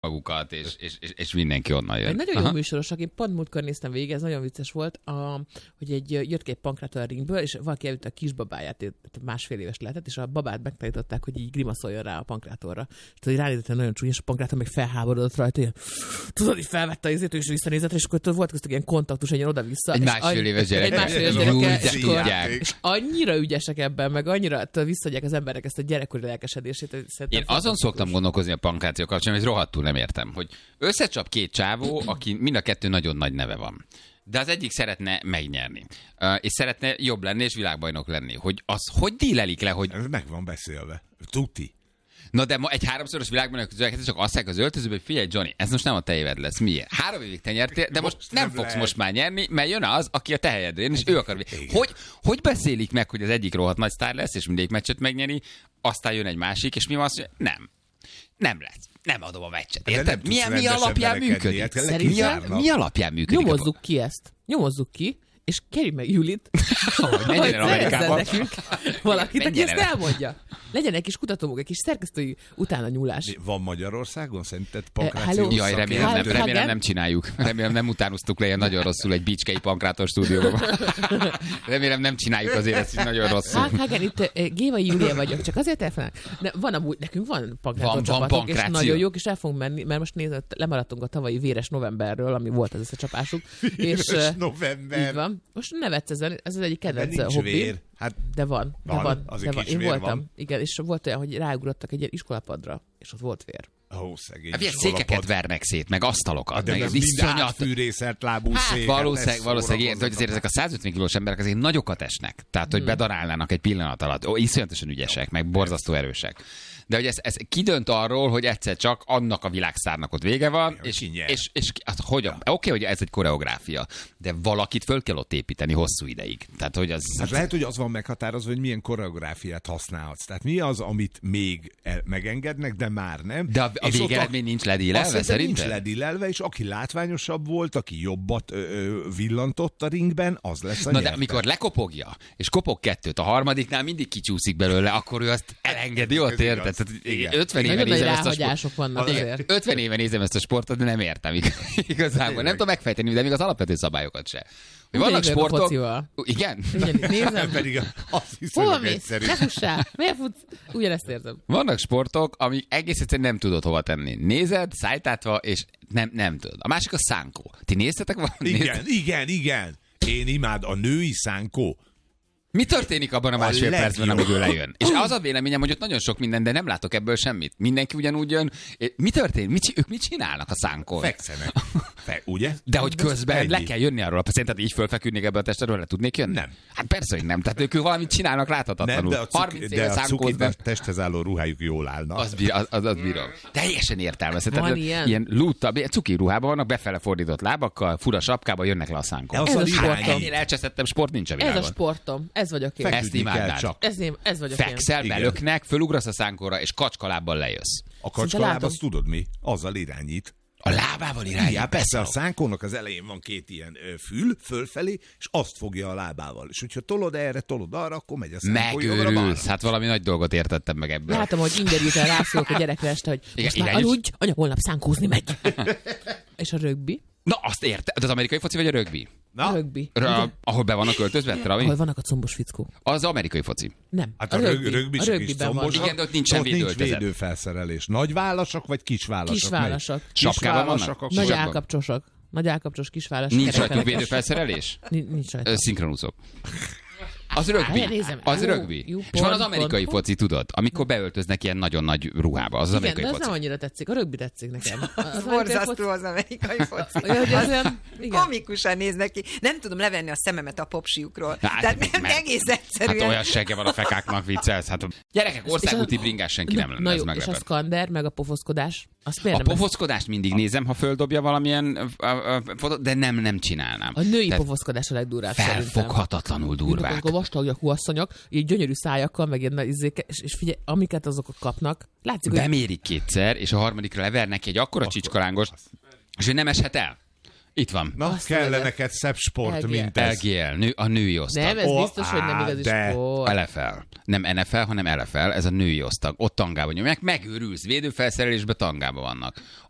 magukat, és mindenki onnan jön. Egy nagyon jó műsoros, aki pont múltkor néztem végig, ez nagyon vicces volt, hogy jött egy pankrátor a ringből, és valaki elvitte a kisbabáját, másfél éves lehetett, és a babát megtanították, hogy így grimaszoljon rá a pankrátorra. És tudod, ránézett nagyon csúnya, és a pankrátor meg felháborodott rajta, ilyen, tudod, hogy felvette az izét, és visszanézett, és akkor volt köztük ilyen kontaktus, egy oda-vissza. Egy másfél éves gyerek. És annyira ügyesek ebben, meg annyira visszaadják az emberek ezt a gyerekkori lelkesedését. Én azon szoktam gondolkozni a pankráció kapcsán, hogy rohadtul nem értem, hogy összecsap két csávó, aki mind a kettő nagyon nagy neve van. De az egyik szeretne megnyerni, és szeretne jobb lenni, és világbajnok lenni. Hogy az hogy dílelik le, hogy... Ez meg van beszélve. Tuti. Na de ma egy 3-szoros világbajnok csak azt az öltözőbe, hogy figyelj Johnny, ez most nem a te éved lesz. Miért? 3 évig te nyertél, de most nem fogsz most már nyerni, mert jön az, aki a te helyedre jön, és ő akar. Hogy beszélik meg, hogy az egyik rohadt nagy sztár lesz, és mindegyik meccset megnyeri, aztán jön egy másik, és mi van az, hogy nem lesz. Nem adom a meccset. Érted? Mi alapján működik? Mi alapján működik? Nyomozzuk ki, és kérjük meg Julit, hogy Amerikában valakit, aki ezt elmondja. Legyen egy kis kutatómunka, egy kis szerkesztői utána nyúlás. Van Magyarországon szerinted pankráció? Jaj, remélem nem csináljuk. Remélem nem utánoztuk le ilyen nagyon rosszul egy bicskei pankrátor stúdióban. Remélem nem csináljuk azért ezt is nagyon rosszul. Hagen, itt Gévai Júlia vagyok, csak azért elfelelnek. Nekünk van pankrátor csapatok, és nagyon jók, és el fogunk menni, mert most nézd, lemaradtunk a tavalyi véres novemberről, ami volt az összecsapásuk. Véres november. Így van. Most nevetsz ezen, ez az egyik kedvenc hobbi. Hát de van. Én voltam. Van. Igen, és volt olyan, hogy ráugrottak egy ilyen iskolapadra, és ott volt vér. Ó, szegény. Hát székeket vernek szét, meg asztalokat. De meg mind átfűrészelt lábú széket. Valószínűleg, hogy azért ezek a 150 kilós emberek azért nagyokat esnek. Tehát, hogy bedarálnának egy pillanat alatt. Iszonyatosan ügyesek, meg borzasztó erősek. De hogy ez kidönt arról, hogy egyszer csak annak a világszárnak ott vége van, és hogyan? Oké, hogy ez egy koreográfia, de valakit föl kell ott építeni hosszú ideig. Tehát, hogy az... Hát lehet, hogy az van meghatározva, hogy milyen koreográfiát használhatsz. Tehát mi az, amit még megengednek, de már nem. De a végeredmény nincs ledílelve, szerintem? Nincs ledílelve, és aki látványosabb volt, aki jobbat villantott a ringben, az lesz a nyerte. De amikor lekopogja, és kopog kettőt, a harmadiknál mindig kicsúszik belőle, akkor ő azt elengedi, ott érted? 50 éve nézem ezt a sportot. 50 éve nézem ezt a sportot, de nem értem igazából. Nem tudom megfejteni, de még az alapvető szabályokat se. Vannak sportok... Igen? Nézem. Pedig azt hiszem, hogy egyszerű. Ne fussál. Miért futsz? Ugyanezt érzem. Vannak sportok, amik egész egyszerűen nem tudod hova tenni. Nézed, szájtátva, és nem tudod. A másik a szánkó. Ti néztetek valamit? Igen. Én imád a női szánkó. Mi történik abban a másfél percben, amíg ő lejön? És az a véleményem, hogy ott nagyon sok minden, de nem látok ebből semmit. Mindenki ugyanúgy jön. Mi történik? Ők mit csinálnak a szánkon? Fekszenek. Ugye? De hogy közben le kell jönni arról a szerinted így fölfeküdnék ebből a testről, le tudnék jönni? Nem. Hát persze, hogy nem. Tehát ők valamit csinálnak láthatatlanul. Nem, de a cuki testhez álló ruhájuk jól állnak. Az bírom. Teljesen értelmezhető. Ilyen lúta, cuki ruhában vannak, befele fordított lábakkal, fura sapkába jönnek le a szánkon. Ez a sportom. Ennél elcseszettem sport nincs a világon. Ez a sportom. Ez vagyok én. Ezt imádnád. Ez vagyok én. Fekszel, belöknek, fölugrasz a szánkóra, és kacskalábbal lejössz. A kacskaláb, azt tudod mi? Azzal irányít. A lábával irányít? Ja, persze, a szánkónak az elején van két ilyen fül, fölfelé, és azt fogja a lábával. És hogyha tolod erre, tolod arra, akkor megy a szánkó jobbra. Megőrülsz. Hát valami nagy dolgot értettem meg ebből. Látom, hogy ingerülten rászólok a gyerekre este, hogy most már aludj, anya holnap szánkózni megy. És a rögbi? Na, azt érte. De az amerikai foci vagy a rögbi? A rögbi. Ahol be vannak költözve? Ahol vannak a combos fickó. Az amerikai foci. Nem. Hát a rögbi csak is combosok. Igen, de ott nincs védőfelszerelés. Nagy válasok vagy kis válasok? Kis válasok. Sapkában vannak? Nagy állkapcsosok. Nagy állkapcsos kis válasok. Nincs rajtuk védőfelszerelés? Nincs rajtuk. Szinkronúszók. Az rögbi. És van az amerikai foci, tudod? Amikor beöltöznek ilyen nagyon nagy ruhába. Az amerikai foci. Igen, de az nem annyira tetszik. A rögbi tetszik nekem. Az borzasztó az amerikai foci. Komikusan néznek ki. Nem tudom levenni a szememet a popsiukról. Tehát nem egész egyszerűen. Hát olyan segge van a fekáknak, viccelsz. Hát gyerekek, országúti bringás senki nem lesz meglepve. És a szkander, meg a pofoszkodás. A pofoszkodást mindig nézem, ha földobja valamilyen fotót, de nem csinálnám. A női pofoszkodás a legdurvább szerintem. Felfoghatatlanul durvák. Amikor vastagyak asszonyok, így gyönyörű szájakkal, meg ilyen izéke, és figyelj, amiket azok kapnak, látszik, hogy... Bemérik kétszer, és a harmadikra levernek egy akkora csicskalángos, és ő nem eshet el. Itt van. Na, kellene neked szebb sport, mint ez. LGL, a női osztag. Nem, ez biztos, hogy nem igazi sport. LFL. Nem NFL, hanem LFL, ez a női osztag. Ott tangába nyomják, megőrülsz, védőfelszerelésbe tangába vannak.